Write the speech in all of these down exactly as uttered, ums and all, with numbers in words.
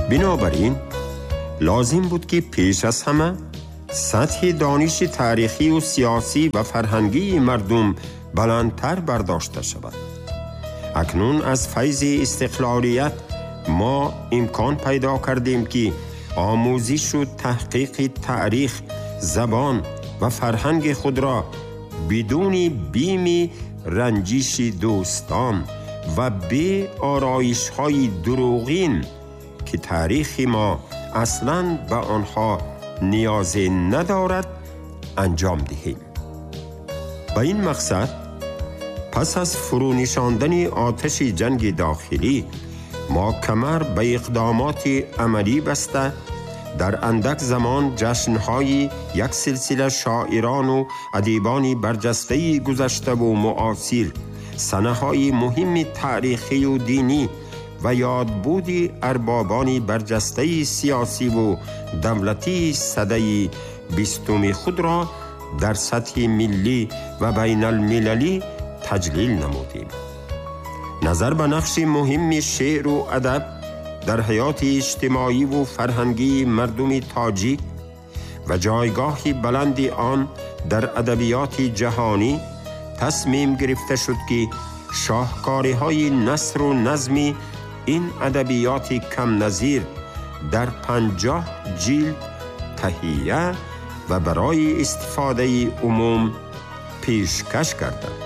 بنابراین لازم بود که پیش از همه سطح دانش تاریخی و سیاسی و فرهنگی مردم بلندتر برداشته شود. اکنون از فیض استقلالیت ما امکان پیدا کردیم که آموزش و تحقیق تاریخ، زبان و فرهنگ خود را بدون بیم رنجش دوستان و به آرایش های دروغین که تاریخ ما اصلاً به آنها نیاز ندارد انجام دهیم. با این مقصد پس از فرونشاندن آتش جنگ داخلی ما کمر به اقدامات عملی بسته در اندک زمان جشن‌های یک سلسله شاعران و ادیبان برجسته گذشته و معاصر، سنه‌های مهم تاریخی و دینی و یادبود اربابان برجسته سیاسی و دولتی سده بیستم خود را در سطح ملی و بین المللی تجلیل نمودیم. نظر به نقش مهم شعر و ادب در حیات اجتماعی و فرهنگی مردم تاجیک و جایگاه بلند آن در ادبیات جهانی تصمیم گرفته شد که شاهکاری های نثر و نظمی این ادبیات کم نظیر در پنجاه جلد تهیه و برای استفاده عموم پیشکش کردند.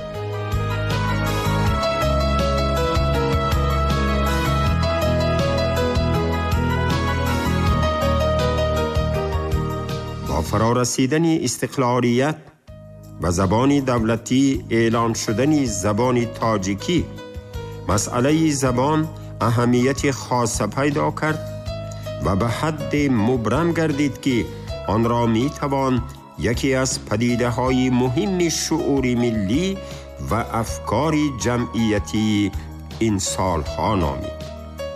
با فرارسیدن استقلالیت و زبان دولتی اعلان شدن زبان تاجیکی، مسئله زبان اهمیت خاص پیدا کرد و به حد مبرم گردید که آن را می توان یکی از پدیده های مهم شعور ملی و افکار جمعیتی این سالها نامید.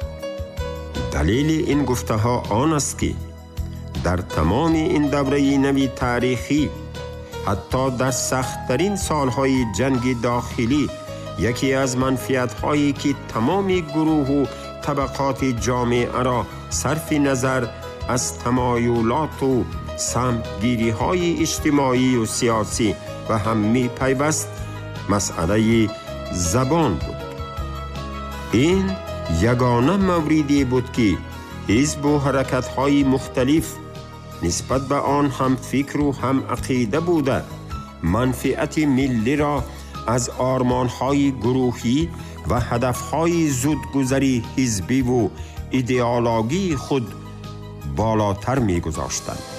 دلیل این گفته ها آن است که در تمام این دوره نوی تاریخی، حتی در سخت‌ترین سالهای جنگ داخلی، یکی از منفعت‌هایی که تمام گروه و طبقات جامعه را صرف نظر از تمایلات و سمت‌گیری‌های اجتماعی و سیاسی و هم می پیوست مسئله زبان بود. این یگانه موردی بود که حزب و حرکت‌های مختلف نسبت به آن هم فکر و هم عقیده بوده منفعت ملی را از آرمان‌های گروهی و هدف‌های زودگذری حزبی و ایدئولوژی خود بالاتر می‌گذاشتند.